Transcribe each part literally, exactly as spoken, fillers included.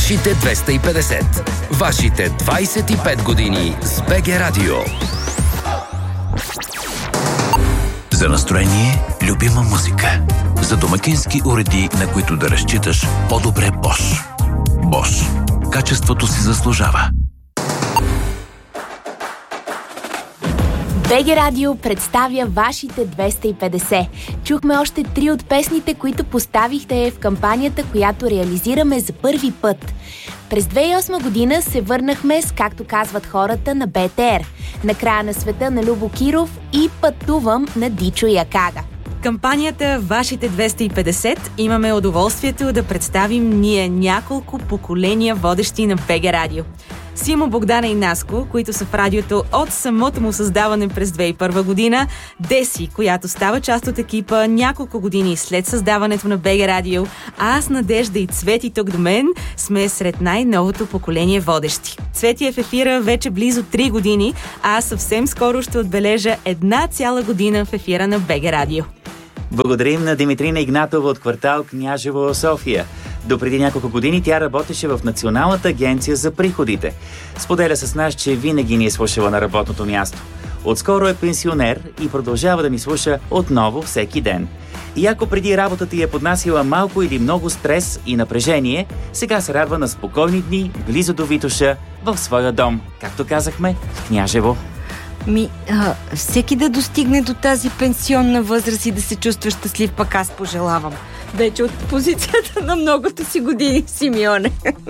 Вашите двеста и петдесет. Вашите двайсет и пет години с БГ Радио. За настроение, любима музика. За домакински уреди, на които да разчиташ, по-добре Bosch. Bosch. Качеството си заслужава. БГ Радио представя Вашите двеста и петдесет. Чухме още три от песните, които поставихте в кампанията, която реализираме за първи път. През две хиляди и осма година се върнахме с, както казват хората, на Б Т Р, На края на света на Любо Киров и Пътувам на Дичо Якага. Кампанията Вашите двеста и петдесет имаме удоволствието да представим ние няколко поколения водещи на БГ Радио. Симо, Богдана и Наско, които са в радиото от самото му създаване през две хиляди и първа година, Деси, която става част от екипа няколко години след създаването на БГ Радио, а аз, Надежда и Цвети тук до мен сме сред най-новото поколение водещи. Цвети е в ефира вече близо три години, а аз съвсем скоро ще отбележа една цяла година в ефира на БГ Радио. Благодарим на Димитрина Игнатова от квартал Княжево, София. До преди няколко години тя работеше в Националната агенция за приходите. Споделя с нас, че винаги ни е слушала на работното място. Отскоро е пенсионер и продължава да ни слуша отново всеки ден. И ако преди работата й е поднасила малко или много стрес и напрежение, сега се радва на спокойни дни близо до Витоша в своя дом, както казахме, в Княжево. Ми, а, всеки да достигне до тази пенсионна възраст и да се чувства щастлив, пък аз пожелавам. Вече от позицията на многото си години, Симеоне.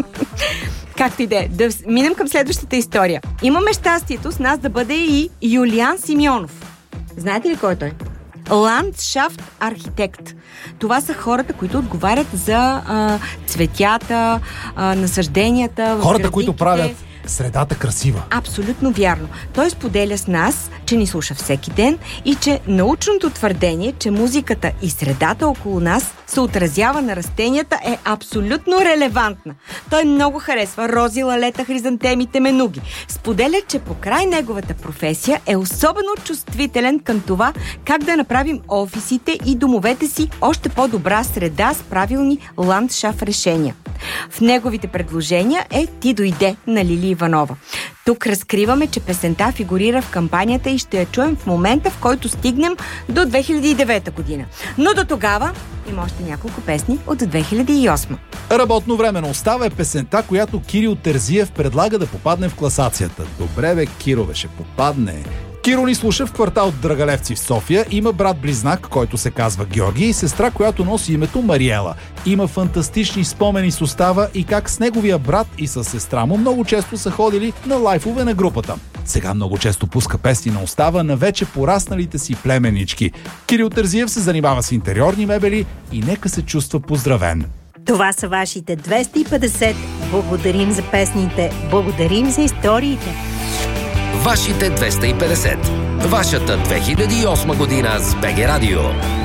Както и да е, да минем към следващата история. Имаме щастието с нас да бъде и Юлиан Симеонов. Знаете ли кой е той? Ландшафт архитект. Това са хората, които отговарят за а, цветята, а, насъжденията. Хората, които правят средата красива. Абсолютно вярно. Той споделя с нас, че ни слуша всеки ден и че научното твърдение, че музиката и средата около нас се отразява на растенията, е абсолютно релевантна. Той много харесва рози, лалета, хризантеми, теменуги. Споделя, че покрай неговата професия е особено чувствителен към това как да направим офисите и домовете си още по-добра среда с правилни ландшафт решения. В неговите предложения е "Ти дойде" на Лили Иванова. Тук разкриваме, че песента фигурира в кампанията и ще я чуем в момента, в който стигнем до две хиляди и девета година. Но до тогава има още няколко песни от две хиляди и осма. Работно време на остава е песента, която Кирил Терзиев предлага да попадне в класацията. Добре бе, Кирове, ще попадне. Киро ни слуша в квартал Драгалевци в София. Има брат-близнак, който се казва Георги, и сестра, която носи името Мариела. Има фантастични спомени с Остава и как с неговия брат и с сестра му много често са ходили на лайфове на групата. Сега много често пуска песни на Остава на вече порасналите си племенички. Кирил Терзиев се занимава с интериорни мебели и нека се чувства поздравен. Това са вашите двеста и петдесет. Благодарим за песните, благодарим за историите. Вашите двеста и петдесет. Вашата две хиляди и осма година с БГ Радио.